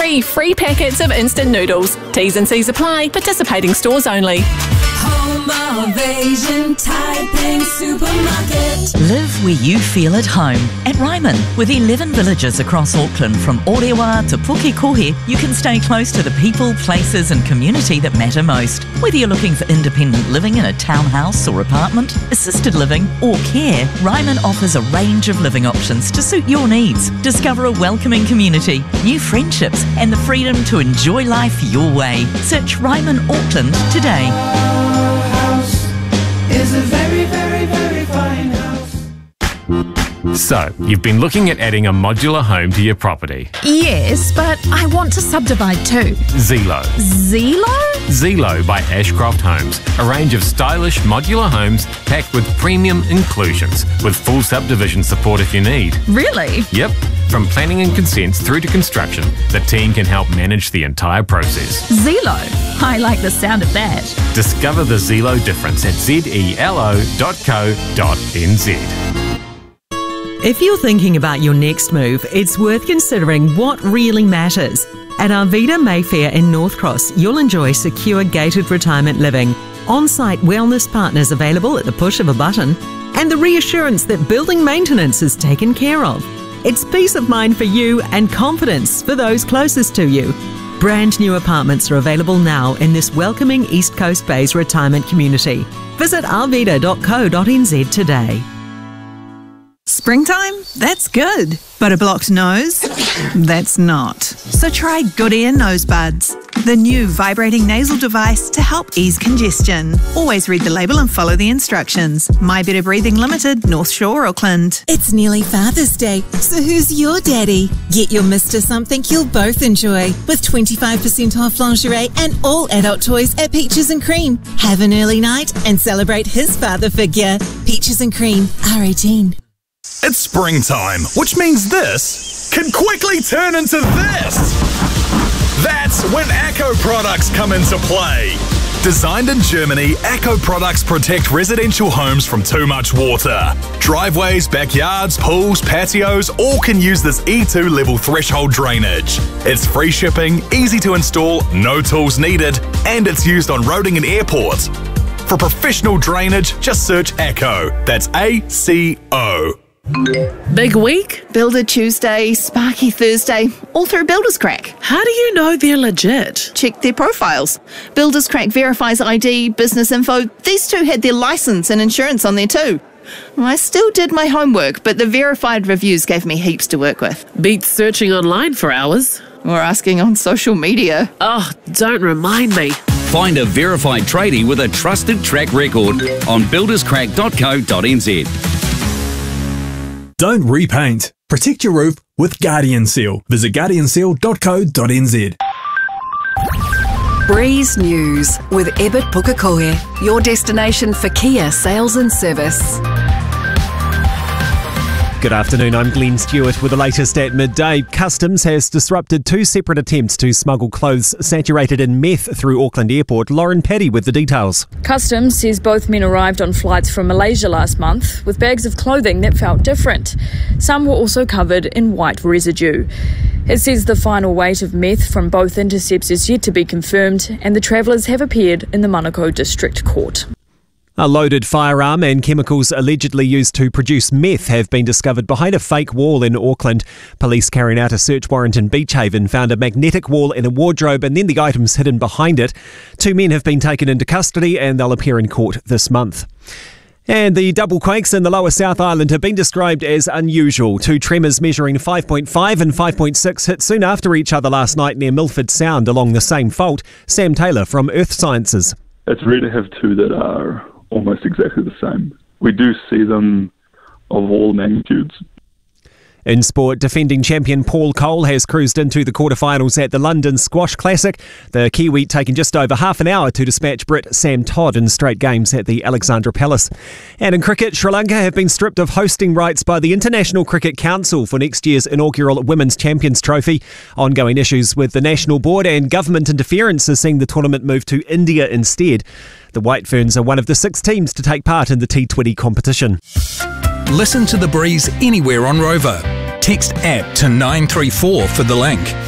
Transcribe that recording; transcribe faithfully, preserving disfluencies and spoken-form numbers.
three free packets of instant noodles. T's and C's apply. Participating stores only. Home of Asian Taiping Supermarket. Live where you feel at home. At Ryman, with eleven villages across Auckland from Orewa to Pukekohe, you can stay close to the people, places and community that matter most. Whether you're looking for independent living in a townhouse or apartment, assisted living or care, Ryman offers a range of living options to suit your needs. Discover a welcoming community, new friendships and the freedom to enjoy life your way. Search Ryman Auckland today. Is a very, very, very fine house. So, you've been looking at adding a modular home to your property. Yes, but I want to subdivide too. Zelo. Zelo? Zelo by Ashcroft Homes. A range of stylish modular homes packed with premium inclusions, with full subdivision support if you need. Really? Yep. From planning and consents through to construction, the team can help manage the entire process. Zelo. I like the sound of that. Discover the Zelo difference at zelo dot co dot n z. If you're thinking about your next move, it's worth considering what really matters. At Arvida Mayfair in North Cross, you'll enjoy secure gated retirement living, on-site wellness partners available at the push of a button, and the reassurance that building maintenance is taken care of. It's peace of mind for you and confidence for those closest to you. Brand new apartments are available now in this welcoming East Coast Bay's retirement community. Visit arvida dot co dot n z today. Springtime? That's good. But a blocked nose? That's not. So try Good Ear Nose Buds, the new vibrating nasal device to help ease congestion. Always read the label and follow the instructions. My Better Breathing Limited, North Shore, Auckland. It's nearly Father's Day, so who's your daddy? Get your Mister something you'll both enjoy with twenty-five percent off lingerie and all adult toys at Peaches and Cream. Have an early night and celebrate his father figure. Peaches and Cream, R eighteen. It's springtime, which means this can quickly turn into this. That's when Acco products come into play. Designed in Germany, Acco products protect residential homes from too much water. Driveways, backyards, pools, patios all can use this E two level threshold drainage. It's free shipping, easy to install, no tools needed, and it's used on roading and airports. For professional drainage, just search Acco. That's A C O. Big week? Builder Tuesday, Sparky Thursday, all through Builders Crack. How do you know they're legit? Check their profiles. Builders Crack verifies I D, business info. These two had their license and insurance on there too. I still did my homework, but the verified reviews gave me heaps to work with. Beats searching online for hours. Or asking on social media. Oh, don't remind me. Find a verified tradie with a trusted track record on builders crack dot co dot n z. Don't repaint. Protect your roof with Guardian Seal. Visit guardian seal dot co dot n z. Breeze News with Ebert Pukekohe, your destination for Kia sales and service. Good afternoon, I'm Glenn Stewart with the latest at midday. Customs has disrupted two separate attempts to smuggle clothes saturated in meth through Auckland Airport. Lauren Paddy with the details. Customs says both men arrived on flights from Malaysia last month with bags of clothing that felt different. Some were also covered in white residue. It says the final weight of meth from both intercepts is yet to be confirmed, and the travellers have appeared in the Manukau District Court. A loaded firearm and chemicals allegedly used to produce meth have been discovered behind a fake wall in Auckland. Police carrying out a search warrant in Beach Haven found a magnetic wall in a wardrobe and then the items hidden behind it. Two men have been taken into custody and they'll appear in court this month. And the double quakes in the lower South Island have been described as unusual. Two tremors measuring five point five and five point six hit soon after each other last night near Milford Sound along the same fault. Sam Taylor from Earth Sciences. It's rare to have two that are almost exactly the same. We do see them of all magnitudes. In sport, defending champion Paul Cole has cruised into the quarterfinals at the London Squash Classic. The Kiwi taking just over half an hour to dispatch Brit Sam Todd in straight games at the Alexandra Palace. And in cricket, Sri Lanka have been stripped of hosting rights by the International Cricket Council for next year's inaugural Women's Champions Trophy. Ongoing issues with the national board and government interference are seeing the tournament move to India instead. The White Ferns are one of the six teams to take part in the T twenty competition. Listen to The Breeze anywhere on Rover. Text app to nine three four for the link.